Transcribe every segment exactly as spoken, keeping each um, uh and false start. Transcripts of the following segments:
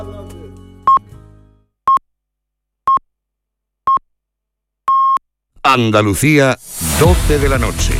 Andalucía, doce de la noche.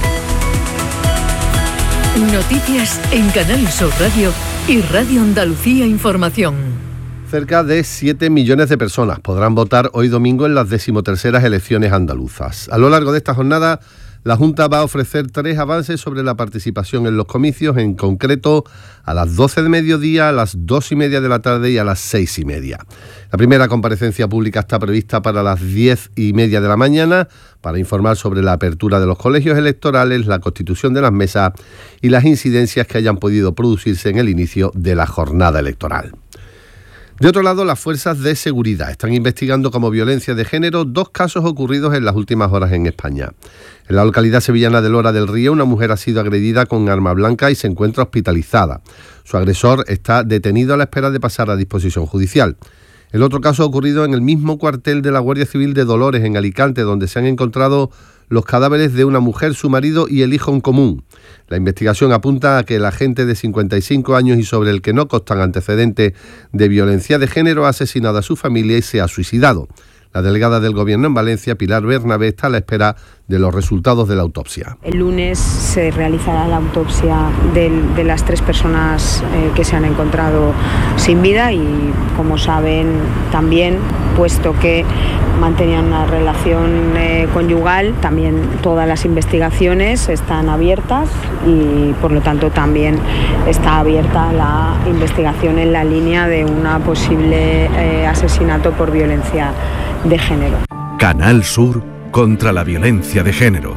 Noticias en Canal Sur Radio y Radio Andalucía Información. Cerca de siete millones de personas podrán votar hoy domingo en las decimoterceras elecciones andaluzas. A lo largo de esta jornada, la Junta va a ofrecer tres avances sobre la participación en los comicios, en concreto a las doce de mediodía, a las dos y media de la tarde y a las seis y media. La primera comparecencia pública está prevista para las diez y media de la mañana para informar sobre la apertura de los colegios electorales, la constitución de las mesas y las incidencias que hayan podido producirse en el inicio de la jornada electoral. De otro lado, las fuerzas de seguridad están investigando como violencia de género dos casos ocurridos en las últimas horas en España. En la localidad sevillana de Lora del Río, una mujer ha sido agredida con arma blanca y se encuentra hospitalizada. Su agresor está detenido a la espera de pasar a disposición judicial. El otro caso ha ocurrido en el mismo cuartel de la Guardia Civil de Dolores, en Alicante, donde se han encontrado los cadáveres de una mujer, su marido y el hijo en común. La investigación apunta a que el agente de cincuenta y cinco años y sobre el que no constan antecedentes de violencia de género ha asesinado a su familia y se ha suicidado. La delegada del Gobierno en Valencia, Pilar Bernabé, está a la espera de los resultados de la autopsia. El lunes se realizará la autopsia de, de las tres personas eh, que se han encontrado sin vida y, como saben también, puesto que mantenían una relación eh, conyugal, también todas las investigaciones están abiertas y, por lo tanto, también está abierta la investigación en la línea de un posible eh, asesinato por violencia de género. Canal Sur contra la violencia de género.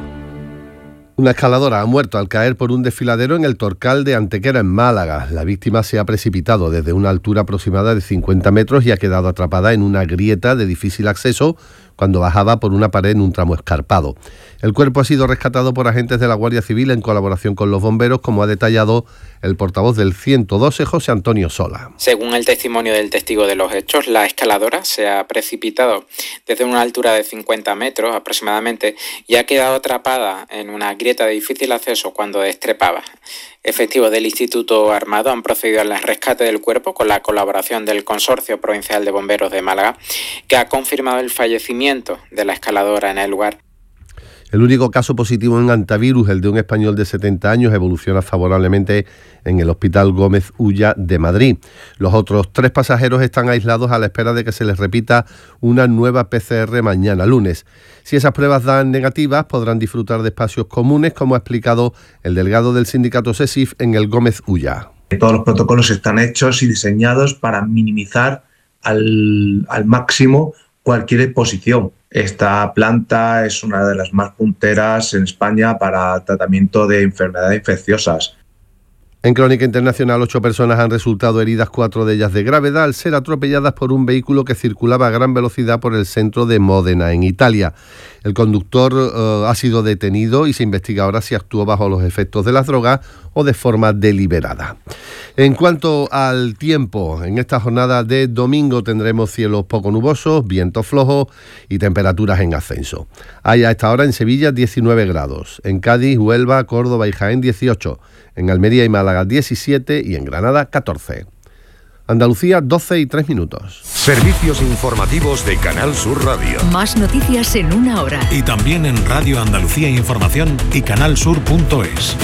Una escaladora ha muerto al caer por un desfiladero en el Torcal de Antequera, en Málaga. La víctima se ha precipitado desde una altura aproximada de cincuenta metros y ha quedado atrapada en una grieta de difícil acceso cuando bajaba por una pared en un tramo escarpado. El cuerpo ha sido rescatado por agentes de la Guardia Civil en colaboración con los bomberos, como ha detallado el portavoz del ciento doce, José Antonio Sola. Según el testimonio del testigo de los hechos, la escaladora se ha precipitado desde una altura de cincuenta metros aproximadamente y ha quedado atrapada en una grieta de difícil acceso cuando destrepaba. Efectivos del Instituto Armado han procedido al rescate del cuerpo con la colaboración del Consorcio Provincial de Bomberos de Málaga, que ha confirmado el fallecimiento de la escaladora en el lugar. El único caso positivo en antivirus, el de un español de setenta años, evoluciona favorablemente en el Hospital Gómez Ulla de Madrid. Los otros tres pasajeros están aislados a la espera de que se les repita una nueva P C R mañana lunes. Si esas pruebas dan negativas, podrán disfrutar de espacios comunes, como ha explicado el delegado del sindicato SESIF en el Gómez Ulla. Todos los protocolos están hechos y diseñados para minimizar al, al máximo cualquier exposición. Esta planta es una de las más punteras en España para tratamiento de enfermedades infecciosas. En Crónica Internacional, ocho personas han resultado heridas, cuatro de ellas de gravedad, al ser atropelladas por un vehículo que circulaba a gran velocidad por el centro de Módena, en Italia. El conductor uh, ha sido detenido y se investiga ahora si actuó bajo los efectos de las drogas o de forma deliberada. En cuanto al tiempo, en esta jornada de domingo tendremos cielos poco nubosos, vientos flojos y temperaturas en ascenso. Hay a esta hora en Sevilla diecinueve grados, en Cádiz, Huelva, Córdoba y Jaén dieciocho, en Almería y Málaga diecisiete y en Granada catorce. Andalucía, doce y tres minutos. Servicios informativos de Canal Sur Radio. Más noticias en una hora. Y también en Radio Andalucía Información y canalsur punto es.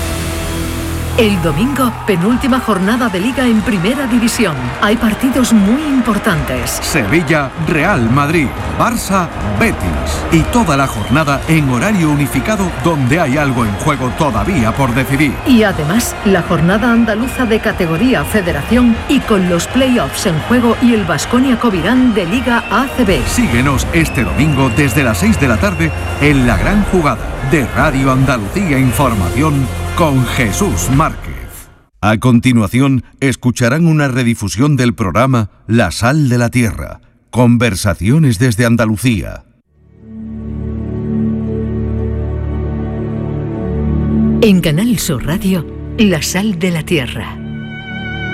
El domingo, penúltima jornada de Liga en Primera División. Hay partidos muy importantes. Sevilla, Real Madrid, Barça, Betis. Y toda la jornada en horario unificado, donde hay algo en juego todavía por decidir. Y además, la jornada andaluza de categoría Federación y con los play-offs en juego y el Baskonia Covirán de Liga A C B. Síguenos este domingo desde las seis de la tarde en La Gran Jugada de Radio Andalucía Información con Jesús Márquez. A continuación, escucharán una redifusión del programa La Sal de la Tierra. Conversaciones desde Andalucía. En Canal Sur Radio, La Sal de la Tierra.